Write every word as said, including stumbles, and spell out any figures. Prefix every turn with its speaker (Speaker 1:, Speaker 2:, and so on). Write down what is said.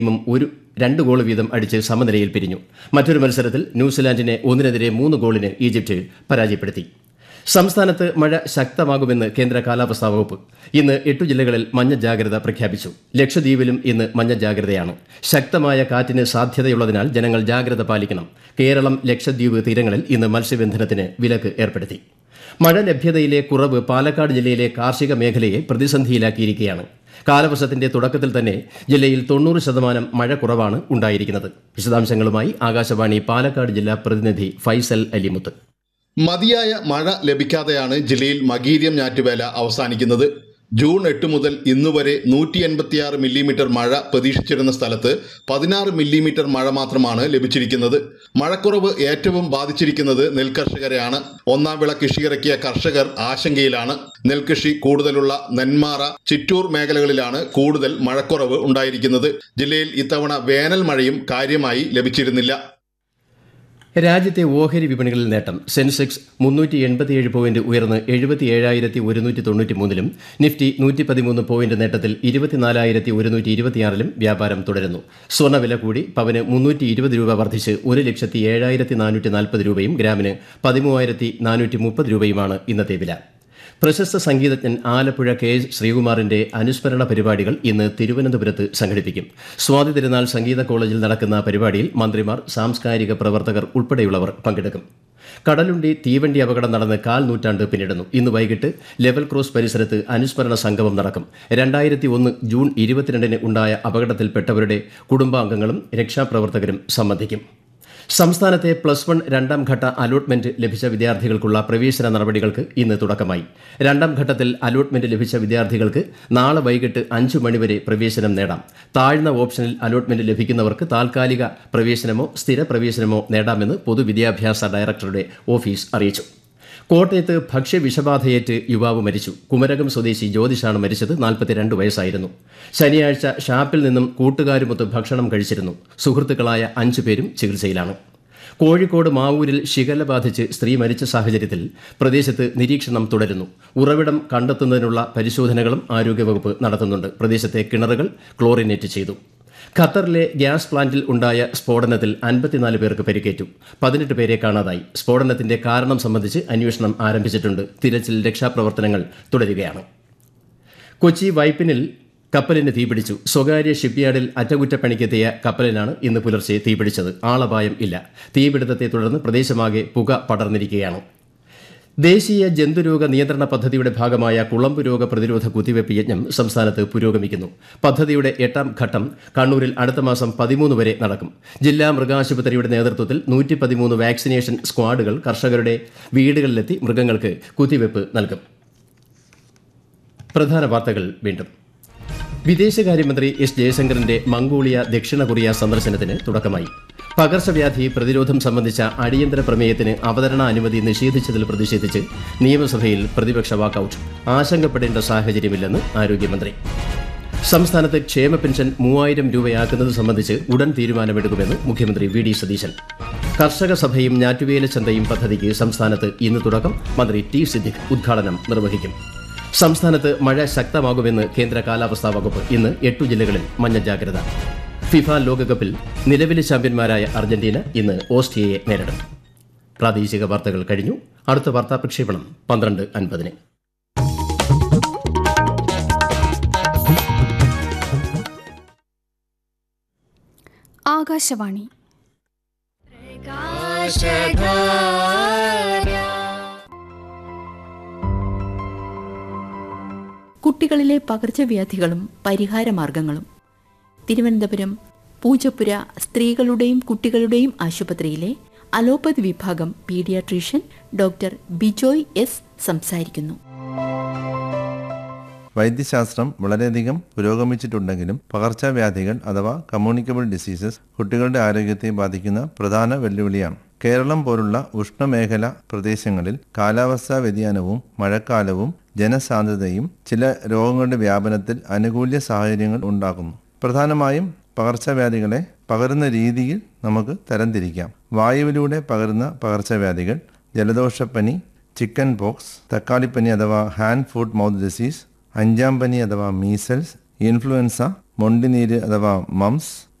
Speaker 1: ഒരു രണ്ട് ഗോൾ വീതം അടിച്ച് സമനിലയിൽ പിരിഞ്ഞു. മറ്റൊരു മത്സരത്തിൽ ന്യൂസിലാൻഡിനെ ഒന്നിനെതിരെ മൂന്ന് ഗോളിന് ഈജിപ്റ്റ് പരാജയപ്പെടുത്തി. സംസ്ഥാനത്ത് മഴ ശക്തമാകുമെന്ന് കേന്ദ്ര കാലാവസ്ഥാ വകുപ്പ്. ഇന്ന് എട്ടു ജില്ലകളിൽ മഞ്ഞ ജാഗ്രത പ്രഖ്യാപിച്ചു. ലക്ഷദ്വീപിലും ഇന്ന് മഞ്ഞ ജാഗ്രതയാണ്. ശക്തമായ കാറ്റിന് സാധ്യതയുള്ളതിനാൽ ജനങ്ങൾ ജാഗ്രത പാലിക്കണം. കേരളം ലക്ഷദ്വീപ് തീരങ്ങളിൽ ഇന്ന് മത്സ്യബന്ധനത്തിന് വിലക്ക് ഏർപ്പെടുത്തി. മഴ ലഭ്യതയിലെ കുറവ് പാലക്കാട് ജില്ലയിലെ കാർഷിക മേഖലയെ പ്രതിസന്ധിയിലാക്കിയിരിക്കുകയാണ്. കാലവർഷത്തിന്റെ തുടക്കത്തിൽ തന്നെ ജില്ലയിൽ തൊണ്ണൂറ് ശതമാനം മഴ കുറവാണ് ഉണ്ടായിരിക്കുന്നത്. വിശദാംശങ്ങളുമായി ആകാശവാണി പാലക്കാട് ജില്ലാ പ്രതിനിധി ഫൈസൽ അലിമുത്ത്.
Speaker 2: മതിയായ മഴ ലഭിക്കാതെയാണ് ജില്ലയിൽ മകീര്യം ഞാറ്റുവേല അവസാനിക്കുന്നത്. ജൂൺ എട്ട് മുതൽ ഇന്നുവരെ നൂറ്റി എൺപത്തിയാറ് മില്ലിമീറ്റർ മഴ പ്രതീക്ഷിച്ചിരുന്ന സ്ഥലത്ത് പതിനാറ് മില്ലിമീറ്റർ മഴ മാത്രമാണ് ലഭിച്ചിരിക്കുന്നത്. മഴക്കുറവ് ഏറ്റവും ബാധിച്ചിരിക്കുന്നത് നെൽകർഷകരെയാണ്. ഒന്നാം വിള കൃഷിയിറക്കിയ കർഷകർ ആശങ്കയിലാണ്. നെൽകൃഷി കൂടുതലുള്ള നെന്മാറ, ചിറ്റൂർ മേഖലകളിലാണ് കൂടുതൽ മഴക്കുറവ് ഉണ്ടായിരിക്കുന്നത്. ജില്ലയിൽ ഇത്തവണ വേനൽ മഴയും കാര്യമായി ലഭിച്ചിരുന്നില്ല.
Speaker 1: രാജ്യത്തെ ഓഹരി വിപണികളിൽ നേട്ടം. സെൻസെക്സ് മുന്നൂറ്റി എൺപത്തിയേഴ് പോയിന്റ് ഉയർന്ന് എഴുപത്തി ഏഴായിരത്തി ഒരുന്നൂറ്റി തൊണ്ണൂറ്റി മൂന്നിലും നിഫ്റ്റി നൂറ്റി പതിമൂന്ന് പോയിന്റ് നേട്ടത്തിൽ ഇരുപത്തിനാലായിരത്തി ഒരുന്നൂറ്റി ഇരുപത്തിയാറിലും വ്യാപാരം തുടരുന്നു. സ്വർണ്ണവില കൂടി. പവന് മുന്നൂറ്റി ഇരുപത് രൂപ വർദ്ധിച്ച് ഒരു ലക്ഷത്തി ഏഴായിരത്തി നാനൂറ്റി നാൽപ്പത് രൂപയും ഗ്രാമിന് പതിമൂവായിരത്തി നാനൂറ്റി മുപ്പത് രൂപയുമാണ് ഇന്നത്തെ വില. പ്രശസ്ത സംഗീതജ്ഞൻ ആലപ്പുഴ കെ എസ് ശ്രീകുമാറിന്റെ അനുസ്മരണ പരിപാടികൾ ഇന്ന് തിരുവനന്തപുരത്ത് സംഘടിപ്പിക്കും. സ്വാതി തിരുനാൾ സംഗീത കോളേജിൽ നടക്കുന്ന പരിപാടിയിൽ മന്ത്രിമാർ, സാംസ്കാരിക പ്രവർത്തകർ ഉൾപ്പെടെയുള്ളവർ പങ്കെടുക്കും. കടലുണ്ടി തീവണ്ടി അപകടം നടന്ന് കാൽ നൂറ്റാണ്ട് പിന്നിടുന്നു. ഇന്ന് വൈകിട്ട് ലെവൽ ക്രോസ് പരിസരത്ത് അനുസ്മരണ സംഗമം നടക്കും. രണ്ടായിരത്തി ഒന്ന് ജൂൺ ഇരുപത്തിരണ്ടിന് ഉണ്ടായ അപകടത്തിൽപ്പെട്ടവരുടെ കുടുംബാംഗങ്ങളും രക്ഷാപ്രവർത്തകരും സംബന്ധിക്കും. സംസ്ഥാനത്തെ പ്ലസ് വൺ രണ്ടാം ഘട്ട അലോട്ട്മെന്റ് ലഭിച്ച വിദ്യാർത്ഥികൾക്കുള്ള പ്രവേശന നടപടികൾക്ക് ഇന്ന് തുടക്കമായി. രണ്ടാം ഘട്ടത്തിൽ അലോട്ട്മെന്റ് ലഭിച്ച വിദ്യാർത്ഥികൾക്ക് നാളെ വൈകിട്ട് അഞ്ചു മണിവരെ പ്രവേശനം നേടാം. താഴ്ന്ന ഓപ്ഷനിൽ അലോട്ട്മെന്റ് ലഭിക്കുന്നവർക്ക് താൽക്കാലിക പ്രവേശനമോ സ്ഥിര പ്രവേശനമോ നേടാമെന്ന് പൊതുവിദ്യാഭ്യാസ ഡയറക്ടറുടെ ഓഫീസ് അറിയിച്ചു. കോട്ടയത്ത് ഭക്ഷ്യവിഷബാധയേറ്റ് യുവാവ് മരിച്ചു. കുമരകം സ്വദേശി ജ്യോതിഷാണ് മരിച്ചത്. നാൽപ്പത്തിരണ്ട് വയസ്സായിരുന്നു. ശനിയാഴ്ച ഷാപ്പിൽ നിന്നും കൂട്ടുകാരുമൊത്ത് ഭക്ഷണം കഴിച്ചിരുന്നു. സുഹൃത്തുക്കളായ അഞ്ചു പേരും ചികിത്സയിലാണ്. കോഴിക്കോട് മാവൂരിൽ ഷിഗല്ല ബാധിച്ച് സ്ത്രീ മരിച്ച സാഹചര്യത്തിൽ പ്രദേശത്ത് നിരീക്ഷണം തുടരുന്നു. ഉറവിടം കണ്ടെത്തുന്നതിനുള്ള പരിശോധനകളും ആരോഗ്യവകുപ്പ് നടത്തുന്നുണ്ട്. പ്രദേശത്തെ കിണറുകൾ ക്ലോറിനേറ്റ് ചെയ്തു. ഖത്തറിലെ ഗ്യാസ് പ്ലാന്റിൽ ഉണ്ടായ സ്ഫോടനത്തിൽ അൻപത്തിനാല് പേർക്ക് പരിക്കേറ്റു. പതിനെട്ട് പേരെ കാണാതായി. സ്ഫോടനത്തിന്റെ കാരണം സംബന്ധിച്ച് അന്വേഷണം ആരംഭിച്ചിട്ടുണ്ട്. തിരച്ചിൽ, രക്ഷാപ്രവർത്തനങ്ങൾ തുടരുകയാണ്. കൊച്ചി വൈപ്പിനിൽ കപ്പലിന് തീപിടിച്ചു. സ്വകാര്യ ഷിപ്പ്യാർഡിൽ അറ്റകുറ്റപ്പണിക്കെത്തിയ കപ്പലിനാണ് ഇന്ന് പുലർച്ചെ തീപിടിച്ചത്. ആളപായം ഇല്ല. തീപിടുത്തത്തെ തുടർന്ന് പ്രദേശമാകെ പുക പടർന്നിരിക്കുകയാണ്. ദേശീയ ജന്തുരോഗ നിയന്ത്രണ പദ്ധതിയുടെ ഭാഗമായ കുളമ്പ് രോഗ പ്രതിരോധ കുത്തിവയ്പ് യജ്ഞം സംസ്ഥാനത്ത് പുരോഗമിക്കുന്നു. പദ്ധതിയുടെ എട്ടാം ഘട്ടം കണ്ണൂരിൽ അടുത്ത മാസം പതിമൂന്ന് വരെ നടക്കും. ജില്ലാ മൃഗാശുപത്രിയുടെ നേതൃത്വത്തിൽ നൂറ്റി പതിമൂന്ന് വാക്സിനേഷൻ സ്ക്വാഡുകൾ കർഷകരുടെ വീടുകളിലെത്തി മൃഗങ്ങൾക്ക് കുത്തിവയ്പ് നൽകും. പ്രധാന വാർത്തകൾ വീണ്ടും. വിദേശകാര്യമന്ത്രി എസ് ജയശങ്കറിന്റെ മംഗോളിയ, ദക്ഷിണ കൊറിയ സന്ദർശനത്തിന് തുടക്കമായി. പകർച്ചവ്യാധി പ്രതിരോധം സംബന്ധിച്ച അടിയന്തര പ്രമേയത്തിന് അവതരണ അനുമതി നിഷേധിച്ചതിൽ പ്രതിഷേധിച്ച് നിയമസഭയിൽ പ്രതിപക്ഷ വാക്കൌട്ട്. ആശങ്കപ്പെടേണ്ട സാഹചര്യമില്ലെന്ന് ആരോഗ്യമന്ത്രി. സംസ്ഥാനത്ത് ക്ഷേമ പെൻഷൻ മൂവായിരം രൂപയാക്കുന്നത് സംബന്ധിച്ച് ഉടൻ തീരുമാനമെടുക്കുമെന്ന് മുഖ്യമന്ത്രി വി ഡി സതീശൻ. കർഷക സഭയും ഞാറ്റുവേല ചന്തയും പദ്ധതിക്ക് സംസ്ഥാനത്ത് ഇന്ന് തുടക്കം. മന്ത്രി ടി സിദ്ദിഖ് ഉദ്ഘാടനം നിർവഹിക്കും. സംസ്ഥാനത്ത് മഴ ശക്തമാകുമെന്ന് കേന്ദ്ര കാലാവസ്ഥാ വകുപ്പ്. ഇന്ന് എട്ടു ജില്ലകളിൽ മഞ്ഞ ജാഗ്രത. ഫിഫ ലോകകപ്പിൽ നിലവിലെ ചാമ്പ്യന്മാരായ അർജന്റീന ഇന്ന് ഓസ്ട്രിയയെ നേരിടും. പ്രാദേശിക വാർത്തകൾ കഴിഞ്ഞു. അടുത്ത വാർത്താ പ്രക്ഷേപണം പന്ത്രണ്ട് അൻപതിന്.
Speaker 3: ആകാശവാണി. കുട്ടികളിലെ പകർച്ചവ്യാധികളും പരിഹാരമാർഗങ്ങളും. തിരുവനന്തപുരം പൂജപ്പുര സ്ത്രീകളുടെയും കുട്ടികളുടെയും ആശുപത്രിയിലെ അലോപ്പതി വിഭാഗം പീഡിയാട്രീഷ്യൻ ഡോക്ടർ ബിജോയ് എസ് സംസാരിക്കുന്നു.
Speaker 4: വൈദ്യശാസ്ത്രം വളരെയധികം പുരോഗമിച്ചിട്ടുണ്ടെങ്കിലും പകർച്ചവ്യാധികൾ അഥവാ കമ്മ്യൂണിക്കബിൾ ഡിസീസസ് കുട്ടികളുടെ ആരോഗ്യത്തെ ബാധിക്കുന്ന പ്രധാന വെല്ലുവിളിയാണ്. കേരളം പോലുള്ള ഉഷ്ണമേഖല പ്രദേശങ്ങളിൽ കാലാവസ്ഥാ വ്യതിയാനവും മഴക്കാലവും ജനസാന്ദ്രതയും ചില രോഗങ്ങളുടെ വ്യാപനത്തിൽ അനുകൂല സാഹചര്യങ്ങൾ ഉണ്ടാക്കുന്നു. പ്രധാനമായും പകർച്ചവ്യാധികളെ പകരുന്ന രീതിയിൽ നമുക്ക് തരംതിരിക്കാം. വായുവിലൂടെ പകരുന്ന പകർച്ചവ്യാധികൾ ജലദോഷപ്പനി, ചിക്കൻ പോക്സ്, തക്കാളിപ്പനി അഥവാ ഹാൻഡ് ഫുഡ് മൗത്ത് ഡിസീസ്, അഞ്ചാം പനി അഥവാ മീസൽസ്, ഇൻഫ്ലുവൻസ, മൊണ്ടിനീര് അഥവാ മംസ്,